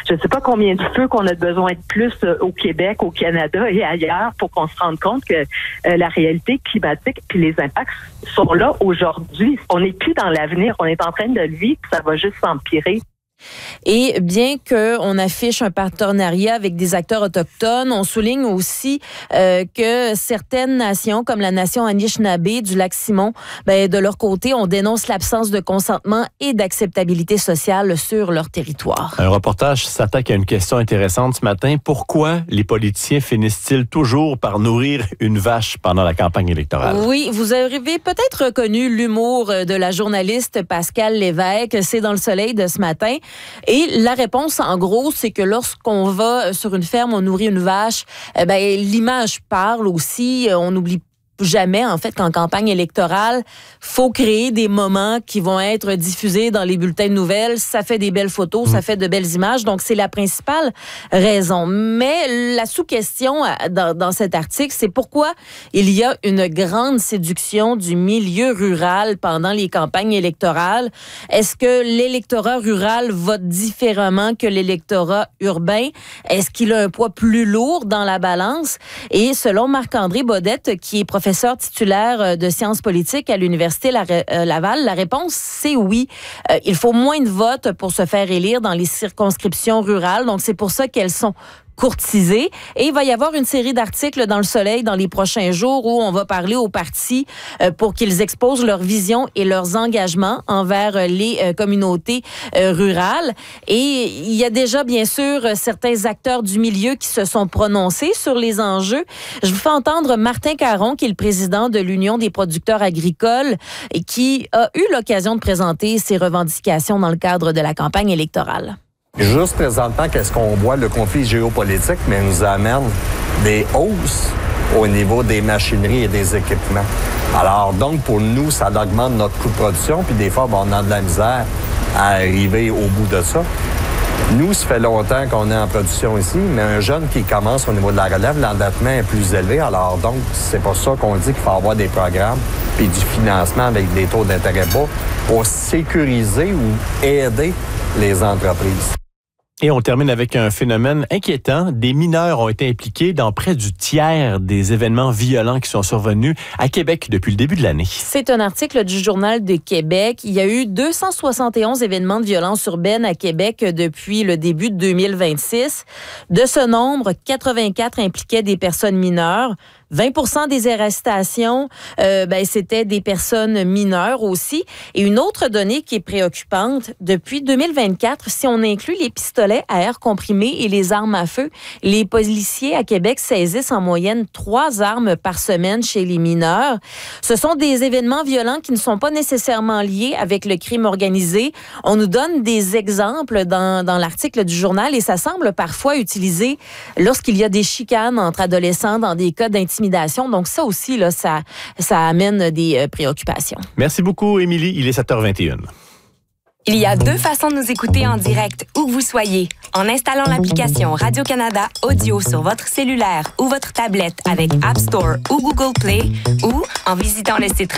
je ne sais pas combien de feux qu'on a besoin de plus au Québec, au Canada et ailleurs pour qu'on se rende compte que la réalité climatique puis les impacts sont là aujourd'hui. On n'est plus dans l'avenir, on est en train de le vivre, ça va juste s'empirer. Et bien qu'on affiche un partenariat avec des acteurs autochtones, on souligne aussi que certaines nations, comme la nation Anishinaabe du Lac-Simon, de leur côté, on dénonce l'absence de consentement et d'acceptabilité sociale sur leur territoire. Un reportage s'attaque à une question intéressante ce matin. Pourquoi les politiciens finissent-ils toujours par nourrir une vache pendant la campagne électorale? Oui, vous avez peut-être reconnu l'humour de la journaliste Pascale Lévesque. C'est dans Le Soleil de ce matin. Et la réponse, en gros, c'est que lorsqu'on va sur une ferme, on nourrit une vache, l'image parle aussi. On n'oublie jamais, en fait, qu'en campagne électorale, faut créer des moments qui vont être diffusés dans les bulletins de nouvelles. Ça fait des belles photos, ça fait de belles images. Donc, c'est la principale raison. Mais la sous-question dans cet article, c'est pourquoi il y a une grande séduction du milieu rural pendant les campagnes électorales. Est-ce que l'électorat rural vote différemment que l'électorat urbain? Est-ce qu'il a un poids plus lourd dans la balance? Et selon Marc-André Baudette, qui est professeur titulaire de sciences politiques à l'Université Laval, la réponse, c'est oui. Il faut moins de votes pour se faire élire dans les circonscriptions rurales. Donc, c'est pour ça qu'elles sont courtisées. Et il va y avoir une série d'articles dans Le Soleil dans les prochains jours où on va parler aux partis pour qu'ils exposent leur vision et leurs engagements envers les communautés rurales. Et il y a déjà, bien sûr, certains acteurs du milieu qui se sont prononcés sur les enjeux. Je vous fais entendre Martin Caron, qui est le président de l'Union des producteurs agricoles et qui a eu l'occasion de présenter ses revendications dans le cadre de la campagne électorale. Juste présentement, qu'est-ce qu'on voit, le conflit géopolitique, mais nous amène des hausses au niveau des machineries et des équipements. Alors, donc, pour nous, ça augmente notre coût de production, puis des fois, on a de la misère à arriver au bout de ça. Nous, ça fait longtemps qu'on est en production ici, mais un jeune qui commence au niveau de la relève, l'endettement est plus élevé. Alors, donc, c'est pour ça qu'on dit qu'il faut avoir des programmes puis du financement avec des taux d'intérêt bas pour sécuriser ou aider les entreprises. Et on termine avec un phénomène inquiétant. Des mineurs ont été impliqués dans près du tiers des événements violents qui sont survenus à Québec depuis le début de l'année. C'est un article du Journal de Québec. Il y a eu 271 événements de violence urbaine à Québec depuis le début de 2026. De ce nombre, 84 impliquaient des personnes mineures. 20% des arrestations, c'était des personnes mineures aussi. Et une autre donnée qui est préoccupante, depuis 2024, si on inclut les pistolets à air comprimé et les armes à feu, les policiers à Québec saisissent en moyenne 3 armes par semaine chez les mineurs. Ce sont des événements violents qui ne sont pas nécessairement liés avec le crime organisé. On nous donne des exemples dans l'article du journal et ça semble parfois utilisé lorsqu'il y a des chicanes entre adolescents dans des cas d'intimidation. Donc ça aussi, là, ça amène des préoccupations. Merci beaucoup, Émilie. Il est 7h21. Il y a 2 façons de nous écouter en direct, où que vous soyez. En installant l'application Radio-Canada Audio sur votre cellulaire ou votre tablette avec App Store ou Google Play, ou en visitant le site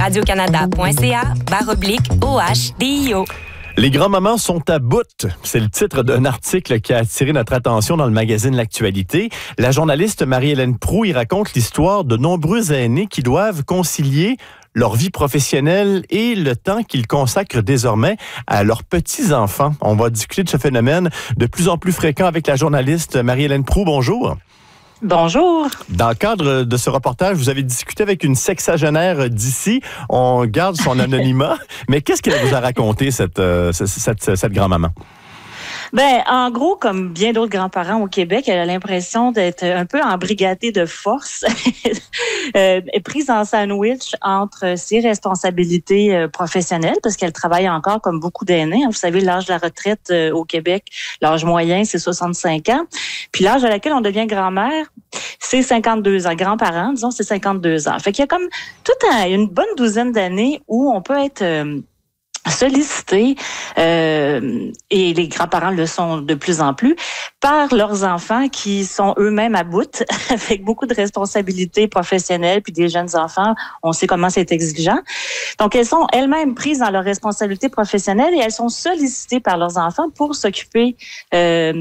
radiocanada.ca/OHDIO. Les grands-mamans sont à bout. C'est le titre d'un article qui a attiré notre attention dans le magazine L'Actualité. La journaliste Marie-Hélène Proulx y raconte l'histoire de nombreux aînés qui doivent concilier leur vie professionnelle et le temps qu'ils consacrent désormais à leurs petits-enfants. On va discuter de ce phénomène de plus en plus fréquent avec la journaliste Marie-Hélène Proulx. Bonjour. Bonjour. Dans le cadre de ce reportage, vous avez discuté avec une sexagénaire d'ici. On garde son anonymat. Mais qu'est-ce qu'elle vous a raconté, cette grand-maman? En gros, comme bien d'autres grands-parents au Québec, elle a l'impression d'être un peu embrigadée de force, prise en sandwich entre ses responsabilités professionnelles, parce qu'elle travaille encore comme beaucoup d'aînés. Vous savez, l'âge de la retraite au Québec, l'âge moyen, c'est 65 ans. Puis l'âge à laquelle on devient grand-mère, c'est 52 ans. Grands-parents, disons, c'est 52 ans. Fait qu'il y a comme une bonne douzaine d'années où on peut être sollicités, et les grands-parents le sont de plus en plus, par leurs enfants qui sont eux-mêmes à bout, avec beaucoup de responsabilités professionnelles, puis des jeunes enfants, on sait comment c'est exigeant. Donc, elles sont elles-mêmes prises dans leurs responsabilités professionnelles et elles sont sollicitées par leurs enfants pour s'occuper